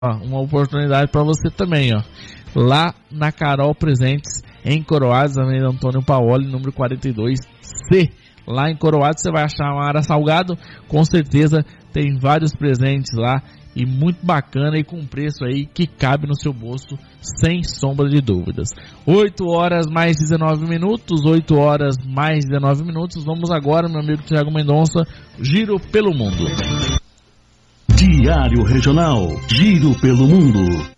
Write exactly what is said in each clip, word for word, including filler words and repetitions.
Ó, uma oportunidade para você também, ó. Lá na Carol Presentes, em Coroados, Avenida Antônio Paoli, número quarenta e dois C. Lá em Coroados você vai achar uma área salgado, com certeza tem vários presentes lá e muito bacana e com preço aí que cabe no seu bolso, sem sombra de dúvidas. oito horas mais dezenove minutos, oito horas mais dezenove minutos. Vamos agora, meu amigo Tiago Mendonça, giro pelo mundo. Diário Regional, giro pelo mundo.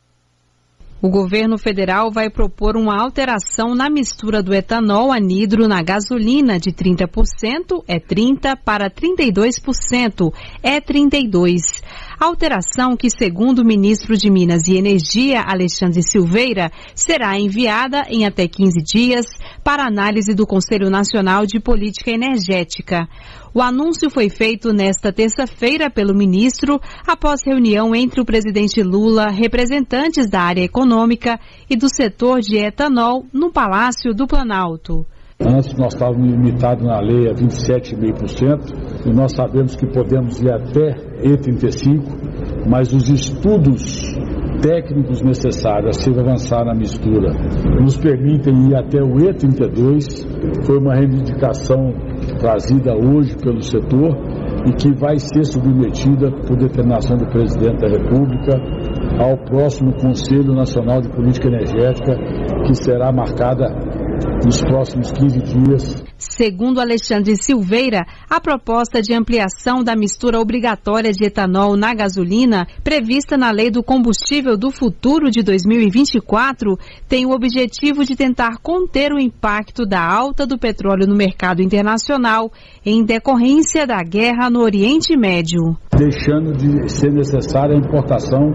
O governo federal vai propor uma alteração na mistura do etanol anidro na gasolina de trinta por cento, é trinta, para trinta e dois por cento, é trinta e dois por cento. Alteração que, segundo o ministro de Minas e Energia, Alexandre Silveira, será enviada em até quinze dias para análise do Conselho Nacional de Política Energética. O anúncio foi feito nesta terça-feira pelo ministro, após reunião entre o presidente Lula, representantes da área econômica e do setor de etanol no Palácio do Planalto. Antes nós estávamos limitados na lei a vinte e sete vírgula cinco por cento e nós sabemos que podemos ir até E trinta e cinco, mas os estudos técnicos necessários a se avançar na mistura nos permitem ir até o E trinta e dois. Foi uma reivindicação trazida hoje pelo setor e que vai ser submetida por determinação do presidente da República ao próximo Conselho Nacional de Política Energética, que será marcada nos próximos quinze dias. Segundo Alexandre Silveira, a proposta de ampliação da mistura obrigatória de etanol na gasolina, prevista na Lei do Combustível do Futuro de dois mil e vinte e quatro, tem o objetivo de tentar conter o impacto da alta do petróleo no mercado internacional em decorrência da guerra no Oriente Médio. Deixando de ser necessária a importação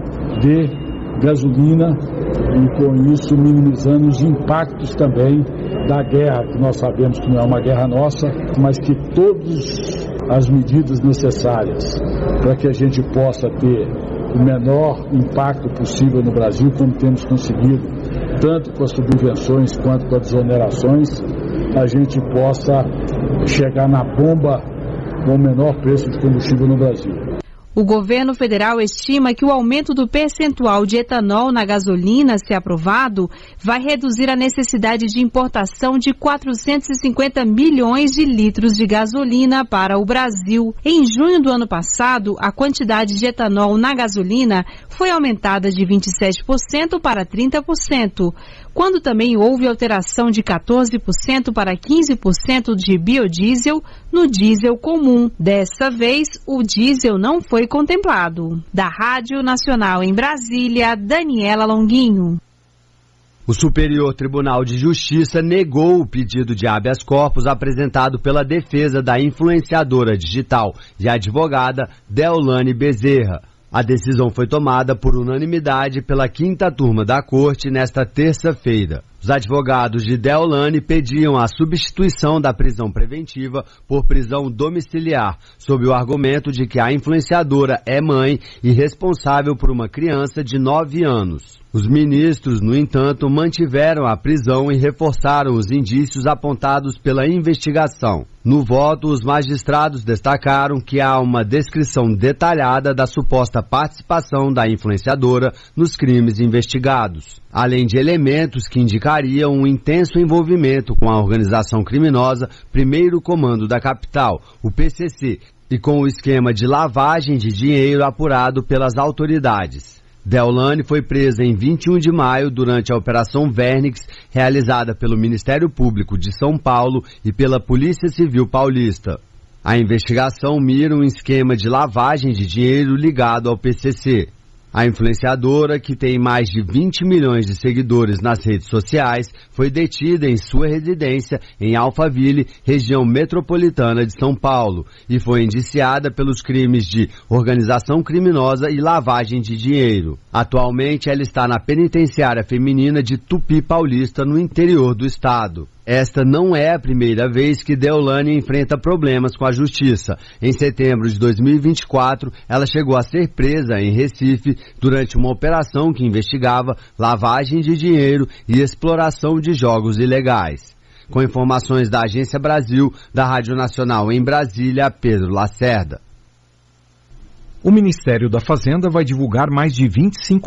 de gasolina e com isso minimizando os impactos também da guerra, que nós sabemos que não é uma guerra nossa, mas que todas as medidas necessárias para que a gente possa ter o menor impacto possível no Brasil, como temos conseguido, tanto com as subvenções quanto com as desonerações, a gente possa chegar na bomba com o menor preço de combustível no Brasil. O governo federal estima que o aumento do percentual de etanol na gasolina, se aprovado, vai reduzir a necessidade de importação de quatrocentos e cinquenta milhões de litros de gasolina para o Brasil. Em junho do ano passado, a quantidade de etanol na gasolina foi aumentada de vinte e sete por cento para trinta por cento, quando também houve alteração de quatorze por cento para quinze por cento de biodiesel no diesel comum. Dessa vez, o diesel não foi contemplado. Da Rádio Nacional em Brasília, Daniela Longuinho. O Superior Tribunal de Justiça negou o pedido de habeas corpus apresentado pela defesa da influenciadora digital e advogada Deolane Bezerra. A decisão foi tomada por unanimidade pela quinta turma da Corte nesta terça-feira. Os advogados de Deolane pediam a substituição da prisão preventiva por prisão domiciliar, sob o argumento de que a influenciadora é mãe e responsável por uma criança de nove anos. Os ministros, no entanto, mantiveram a prisão e reforçaram os indícios apontados pela investigação. No voto, os magistrados destacaram que há uma descrição detalhada da suposta participação da influenciadora nos crimes investigados, além de elementos que indicariam um intenso envolvimento com a organização criminosa Primeiro Comando da Capital, o P C C, e com o esquema de lavagem de dinheiro apurado pelas autoridades. Deolane foi presa em vinte e um de maio durante a Operação Vernix, realizada pelo Ministério Público de São Paulo e pela Polícia Civil Paulista. A investigação mira um esquema de lavagem de dinheiro ligado ao P C C. A influenciadora, que tem mais de vinte milhões de seguidores nas redes sociais, foi detida em sua residência em Alphaville, região metropolitana de São Paulo, e foi indiciada pelos crimes de organização criminosa e lavagem de dinheiro. Atualmente, ela está na penitenciária feminina de Tupi Paulista, no interior do estado. Esta não é a primeira vez que Deolane enfrenta problemas com a justiça. Em setembro de dois mil e vinte e quatro, ela chegou a ser presa em Recife durante uma operação que investigava lavagem de dinheiro e exploração de jogos ilegais. Com informações da Agência Brasil, da Rádio Nacional em Brasília, Pedro Lacerda. O Ministério da Fazenda vai divulgar mais de vinte e cinco